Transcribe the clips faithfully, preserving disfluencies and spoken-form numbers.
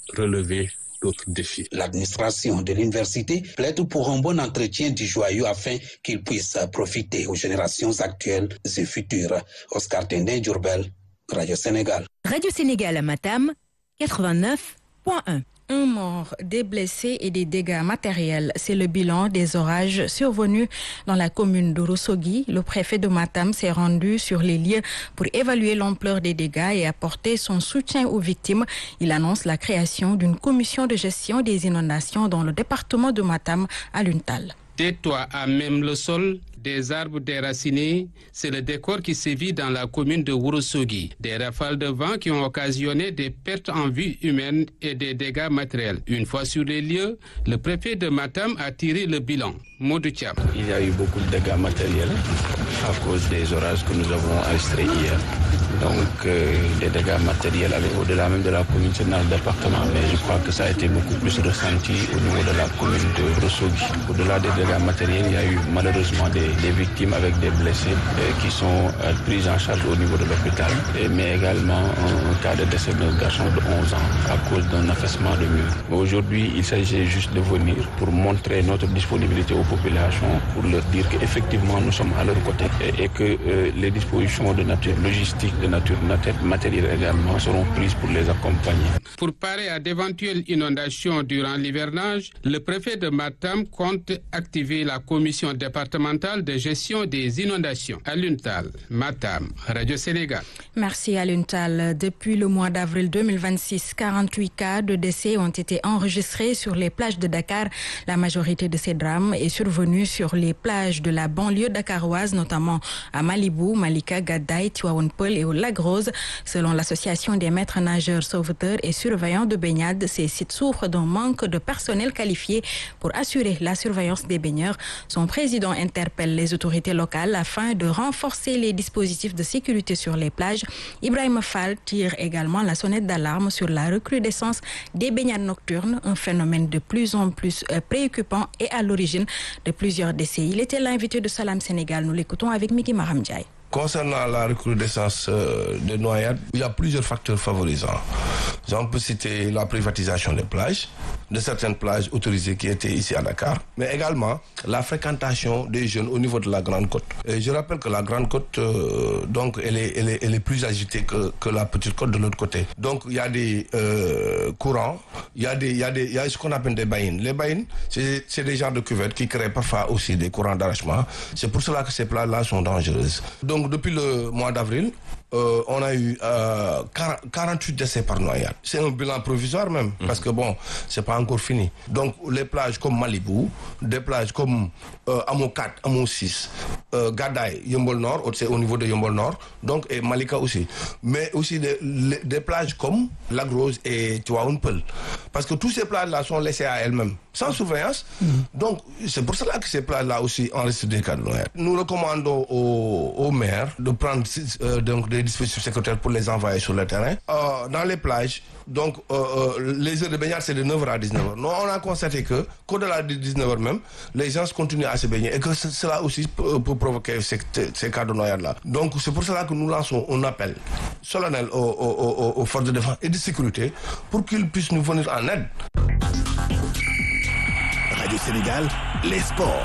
relever d'autres défis. L'administration de l'université plaide pour un bon entretien du joyau afin qu'il puisse profiter aux générations actuelles et futures. Oscar Tendé, Diourbel, Radio Sénégal. Radio Sénégal à Matam, quatre-vingt-neuf point un. Un mort, des blessés et des dégâts matériels. C'est le bilan des orages survenus dans la commune de Ourossogui. Le préfet de Matam s'est rendu sur les lieux pour évaluer l'ampleur des dégâts et apporter son soutien aux victimes. Il annonce la création d'une commission de gestion des inondations dans le département de Matam à Luntal. Des toits à même le sol, des arbres déracinés, c'est le décor qui sévit dans la commune de Ourossogui. Des rafales de vent qui ont occasionné des pertes en vie humaine et des dégâts matériels. Une fois sur les lieux, le préfet de Matam a tiré le bilan. Modou Thiam. Il y a eu beaucoup de dégâts matériels à cause des orages que nous avons enregistrés hier. Donc euh, des dégâts matériels allaient au-delà même de la commune, c'est dans le département, mais je crois que ça a été beaucoup plus ressenti au niveau de la commune de Ourossogui. Au-delà des dégâts matériels, il y a eu malheureusement des, des victimes avec des blessés euh, qui sont euh, pris en charge au niveau de l'hôpital, et, mais également un, un cas de décès d'un garçon de onze ans à cause d'un affaissement de mur. Aujourd'hui, il s'agit juste de venir pour montrer notre disponibilité aux populations, pour leur dire qu'effectivement nous sommes à leur côté et, et que euh, les dispositions de nature logistique, de nature matérielle également seront prises pour les accompagner. Pour parer à d'éventuelles inondations durant l'hivernage, le préfet de Matam compte activer la commission départementale de gestion des inondations. À Luntal, Matam, Radio Sénégal. Merci à Luntal. Depuis le mois d'avril deux mille vingt-six, quarante-huit cas de décès ont été enregistrés sur les plages de Dakar. La majorité de ces drames est survenue sur les plages de la banlieue dakaroise, notamment à Malibu, Malika, Gadaï, Tivaouane Peulh et au Lac Rose. Selon l'association des maîtres nageurs, sauveteurs et surveillants de baignade, ces sites souffrent d'un manque de personnel qualifié pour assurer la surveillance des baigneurs. Son président interpelle les autorités locales afin de renforcer les dispositifs de sécurité sur les plages. Ibrahim Fall tire également la sonnette d'alarme sur la recrudescence des baignades nocturnes, un phénomène de plus en plus préoccupant et à l'origine de plusieurs décès. Il était l'invité de Salam Sénégal. Nous l'écoutons avec Miki Maram Ndiaye. Concernant la recrudescence de noyades, il y a plusieurs facteurs favorisants. On peut citer la privatisation des plages, de certaines plages autorisées qui étaient ici à Dakar, mais également la fréquentation des jeunes au niveau de la Grande Côte. Et je rappelle que la Grande Côte, euh, donc, elle est, elle est, elle est plus agitée que, que la Petite Côte de l'autre côté. Donc, il y a des euh, courants, il y a des, il y a des, il y a ce qu'on appelle des baïnes. Les baïnes, c'est, c'est des genres de cuvettes qui créent parfois aussi des courants d'arrachement. C'est pour cela que ces plages-là sont dangereuses. Donc, Donc depuis le mois d'avril, euh, on a eu euh, quarante-huit décès par noyade. C'est un bilan provisoire même, mmh. parce que bon, c'est pas encore fini. Donc les plages comme Malibu, des plages comme euh, Amo quatre, Amo six, euh, Gadaï, Yeumbeul Nord, c'est au niveau de Yeumbeul Nord, donc et Malika aussi. Mais aussi des, les, des plages comme Lac Rose et Tivaouane Peulh. Parce que tous ces plages-là sont laissées à elles-mêmes, sans surveillance. Mmh. Donc c'est pour cela que ces plages-là aussi enregistrent des cas de noyade. Nous recommandons aux, aux maires de prendre euh, donc des dispositifs sécuritaires pour les envoyer sur le terrain. Euh, dans les plages, donc euh, euh, les heures de baignade c'est de neuf heures à dix-neuf heures. Nous on a constaté que qu'au-delà de dix-neuf heures même, les gens continuent à se baigner et que cela aussi peut, peut provoquer ces, ces cas de noyade-là. Donc c'est pour cela que nous lançons un appel solennel aux, aux, aux, aux forces de défense et de sécurité pour qu'ils puissent nous venir en aide. Radio Sénégal, les sports.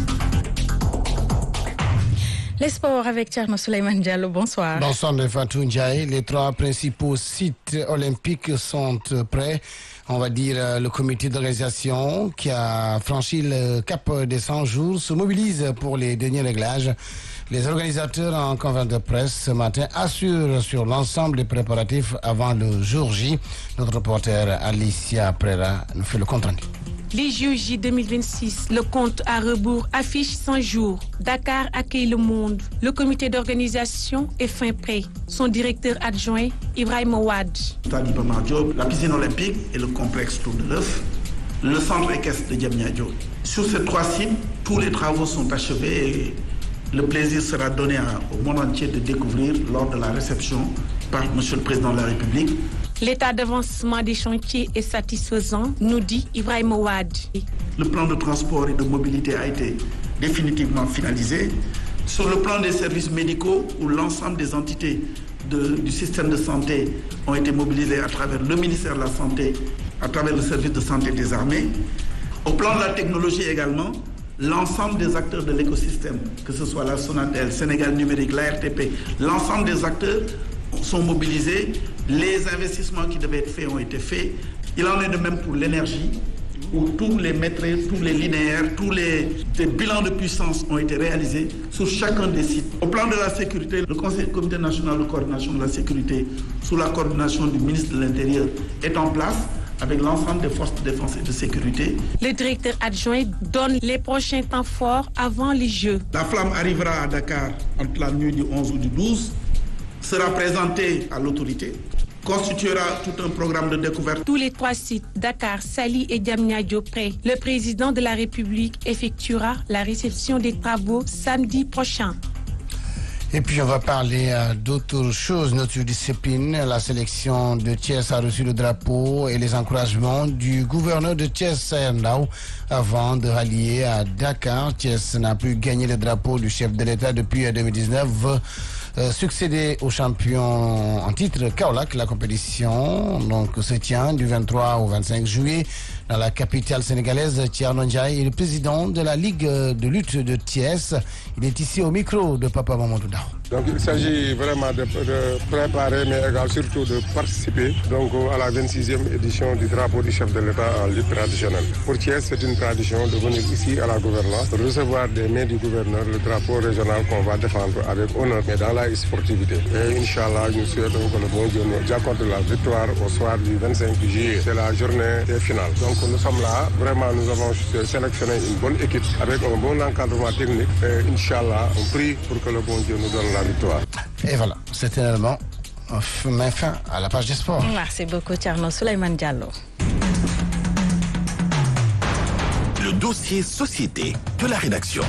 Les sports avec Thierno Souleymane Diallo, bonsoir. Bonsoir Fatou Ndiaye. Les trois principaux sites olympiques sont prêts. On va dire le comité d'organisation qui a franchi le cap des cent jours se mobilise pour les derniers réglages. Les organisateurs en conférence de presse ce matin assurent sur l'ensemble des préparatifs avant le jour J. Notre reporter Alicia Prera nous fait le compte rendu. Les J O J deux mille vingt-six, le compte à rebours affiche cent jours. Dakar accueille le monde. Le comité d'organisation est fin prêt. Son directeur adjoint, Ibrahim Ouad. Stade Iba Mar Diop, la piscine olympique et le complexe Tour de l'Œuf, le centre équestre de Diamniadio. Sur ces trois sites, tous les travaux sont achevés et le plaisir sera donné à, au monde entier de découvrir lors de la réception par Monsieur le Président de la République. L'état d'avancement des chantiers est satisfaisant, nous dit Ibrahim Ouad. Le plan de transport et de mobilité a été définitivement finalisé. Sur le plan des services médicaux, où l'ensemble des entités de, du système de santé ont été mobilisés à travers le ministère de la Santé, à travers le service de santé des armées. Au plan de la technologie également, l'ensemble des acteurs de l'écosystème, que ce soit la Sonatel, Sénégal Numérique, l'A R T P, l'ensemble des acteurs sont mobilisés. Les investissements qui devaient être faits ont été faits. Il en est de même pour l'énergie, où tous les maîtrises, tous les linéaires, tous les, les bilans de puissance ont été réalisés sur chacun des sites. Au plan de la sécurité, le Conseil Comité national de coordination de la sécurité, sous la coordination du ministre de l'Intérieur, est en place avec l'ensemble des forces de défense et de sécurité. Le directeur adjoint donne les prochains temps forts avant les Jeux. La flamme arrivera à Dakar entre la nuit du onze ou du douze, sera présentée à l'autorité, constituera tout un programme de découverte. Tous les trois sites, Dakar, Saly et Diamniadio prêts, le président de la République effectuera la réception des travaux samedi prochain. Et puis on va parler euh, d'autres choses, notre discipline. La sélection de Thiès a reçu le drapeau et les encouragements du gouverneur de Thiès, Sayer Ndao, avant de rallier à Dakar. Thiès n'a plus gagné le drapeau du chef de l'État depuis deux mille dix-neuf. Euh, succéder au champion en titre Kaolack. La compétition donc se tient du vingt-trois au vingt-cinq juillet dans la capitale sénégalaise. Thierno Ndiaye est le président de la Ligue de lutte de Thiès. Il est ici au micro de Papa Mamadou Ndao. Donc il s'agit vraiment de, de préparer, mais également surtout de participer donc, à la vingt-sixième édition du drapeau du chef de l'État en lutte traditionnelle. Pour Thiès, c'est une tradition de venir ici à la gouvernance, recevoir des mains du gouverneur le drapeau régional qu'on va défendre avec honneur, mais dans la sportivité. Et Inch'Allah, nous souhaitons que le bon Dieu nous accorde la victoire au soir du vingt-cinq juillet. C'est la journée des finales. Donc nous sommes là, vraiment nous avons sélectionné une bonne équipe avec un bon encadrement technique. Et Inch'Allah, on prie pour que le bon Dieu nous donne la victoire. Et voilà, c'était également met fin à la page des sports. Merci beaucoup, Thierno. Souleymane Diallo. Le dossier société de la rédaction.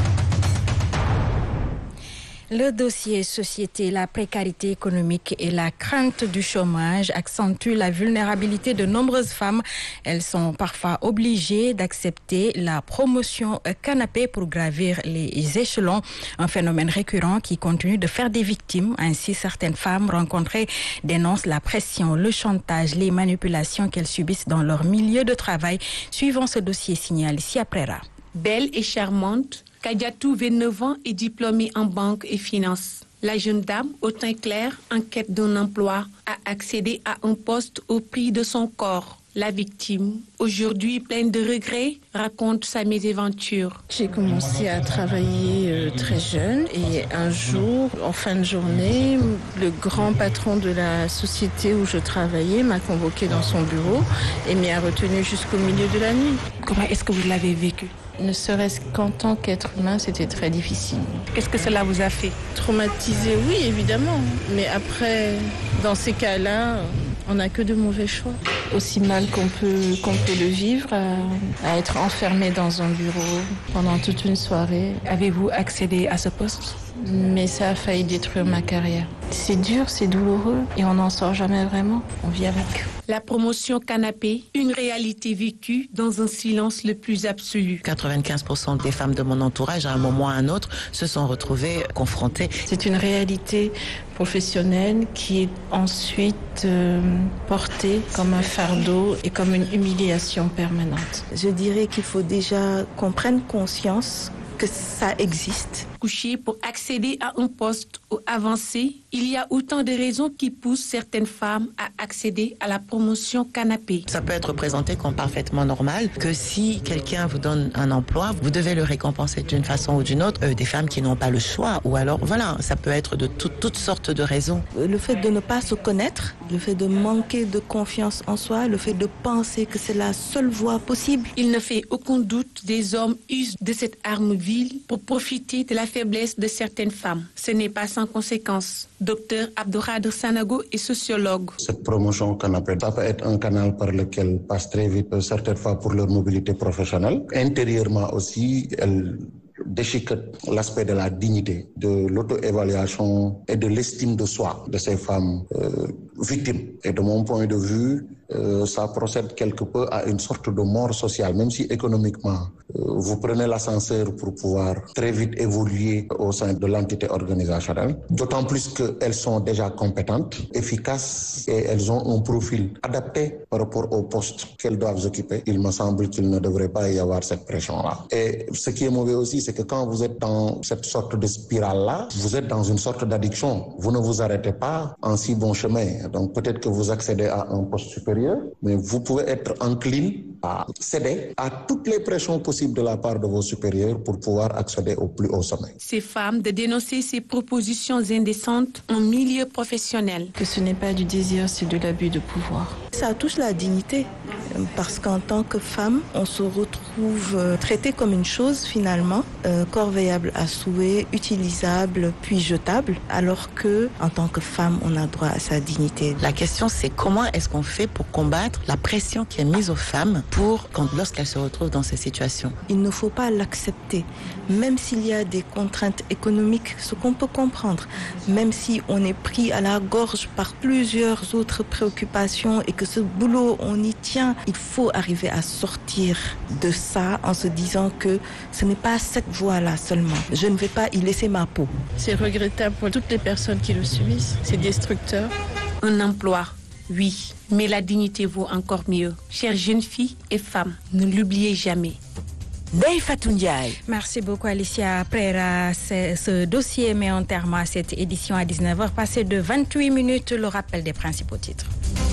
Le dossier société, la précarité économique et la crainte du chômage accentuent la vulnérabilité de nombreuses femmes. Elles sont parfois obligées d'accepter la promotion canapé pour gravir les échelons, un phénomène récurrent qui continue de faire des victimes. Ainsi, certaines femmes rencontrées dénoncent la pression, le chantage, les manipulations qu'elles subissent dans leur milieu de travail. Suivant ce dossier signé Alicia Prera. Belle et charmante, Kadiatou, vingt-neuf ans, est diplômée en banque et finance. La jeune dame, au teint clair, en quête d'un emploi, a accédé à un poste au prix de son corps. La victime, aujourd'hui pleine de regrets, raconte sa mésaventure. J'ai commencé à travailler euh, très jeune et un jour, en fin de journée, le grand patron de la société où je travaillais m'a convoqué dans son bureau et m'y a retenu jusqu'au milieu de la nuit. Comment est-ce que vous l'avez vécu ? Ne serait-ce qu'en tant qu'être humain, c'était très difficile. Qu'est-ce que cela vous a fait ? Traumatisé, oui, évidemment. Mais après, dans ces cas-là, on n'a que de mauvais choix. Aussi mal qu'on peut, qu'on peut le vivre, à, à être enfermé dans un bureau pendant toute une soirée. Avez-vous accédé à ce poste ? Mais ça a failli détruire ma carrière. C'est dur, c'est douloureux et on n'en sort jamais vraiment. On vit avec. La promotion canapé, une réalité vécue dans un silence le plus absolu. quatre-vingt-quinze pour cent des femmes de mon entourage, à un moment ou à un autre, se sont retrouvées confrontées. C'est une réalité professionnelle qui est ensuite euh, portée comme un fardeau et comme une humiliation permanente. Je dirais qu'il faut déjà qu'on prenne conscience que ça existe. Coucher pour accéder à un poste ou avancer, il y a autant de raisons qui poussent certaines femmes à accéder à la promotion canapé. Ça peut être présenté comme parfaitement normal que si quelqu'un vous donne un emploi, vous devez le récompenser d'une façon ou d'une autre. Euh, des femmes qui n'ont pas le choix, ou alors voilà, ça peut être de tout, toutes sortes de raisons. Le fait de ne pas se connaître, le fait de manquer de confiance en soi, le fait de penser que c'est la seule voie possible. Il ne fait aucun doute, des hommes usent de cette arme vile pour profiter de la faiblesse de certaines femmes. Ce n'est pas sans conséquence. Docteur Abdourad Sanago est sociologue. Cette promotion canapé, ça peut être un canal par lequel passe très vite, certaines fois pour leur mobilité professionnelle. Intérieurement aussi, elle déchiquette l'aspect de la dignité, de l'auto-évaluation et de l'estime de soi de ces femmes euh, victimes. Et de mon point de vue, euh, ça procède quelque peu à une sorte de mort sociale, même si économiquement vous prenez l'ascenseur pour pouvoir très vite évoluer au sein de l'entité organisationnelle, d'autant plus qu'elles sont déjà compétentes, efficaces et elles ont un profil adapté par rapport au poste qu'elles doivent occuper. Il me semble qu'il ne devrait pas y avoir cette pression-là. Et ce qui est mauvais aussi, c'est que quand vous êtes dans cette sorte de spirale-là, vous êtes dans une sorte d'addiction. Vous ne vous arrêtez pas en si bon chemin. Donc peut-être que vous accédez à un poste supérieur, mais vous pouvez être encline à céder à toutes les pressions possibles de la part de vos supérieurs pour pouvoir accéder au plus haut sommet. Ces femmes de dénoncer ces propositions indécentes en milieu professionnel. Que ce n'est pas du désir, c'est de l'abus de pouvoir. Ça touche la dignité, parce qu'en tant que femme, on se retrouve traité comme une chose finalement, euh, corvéable à souhait, utilisable puis jetable, alors que en tant que femme, on a droit à sa dignité. La question, c'est comment est-ce qu'on fait pour combattre la pression qui est mise aux femmes pour quand lorsqu'elles se retrouvent dans ces situations. Il ne faut pas l'accepter, même s'il y a des contraintes économiques, ce qu'on peut comprendre, même si on est pris à la gorge par plusieurs autres préoccupations et que ce boulot, on y tient, il faut arriver à sortir de ça en se disant que ce n'est pas cette voie-là seulement. Je ne vais pas y laisser ma peau. C'est regrettable pour toutes les personnes qui le subissent. C'est destructeur. Un emploi, oui, mais la dignité vaut encore mieux. Chères jeunes filles et femmes, ne l'oubliez jamais. Merci beaucoup Alicia. Après ce, ce dossier met un terme à cette édition à dix-neuf heures passées de vingt-huit minutes. Le rappel des principaux titres.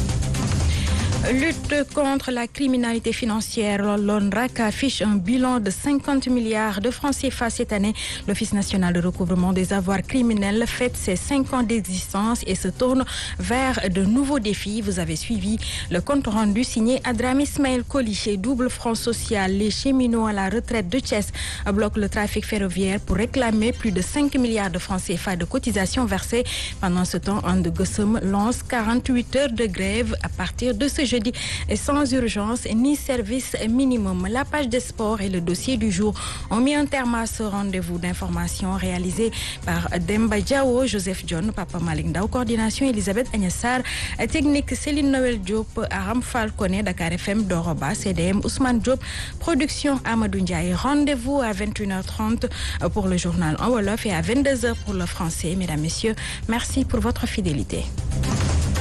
Lutte contre la criminalité financière, l'ONRAC affiche un bilan de cinquante milliards de francs C F A cette année. L'Office national de recouvrement des avoirs criminels fête ses cinq ans d'existence et se tourne vers de nouveaux défis. Vous avez suivi le compte rendu signé Adram Ismaël Koli. Double front social, les cheminots à la retraite de Thiès bloquent le trafic ferroviaire pour réclamer plus de cinq milliards de francs C F A de cotisations versées. Pendant ce temps, And Gueusseum lance quarante-huit heures de grève à partir de ce jeudi, sans urgence ni service minimum. La page des sports et le dossier du jour ont mis un terme à ce rendez-vous d'information réalisé par Demba Diao, Joseph John, Papa Malik Ndao, coordination Elisabeth Agnessar, technique Céline Noël Diop, Aram Falcone, Dakar F M, Doroba, C D M, Ousmane Diop, production Amadou Ndiaye. Rendez-vous à vingt et une heures trente pour le journal en Wolof et à vingt-deux heures pour le français. Mesdames, Messieurs, merci pour votre fidélité.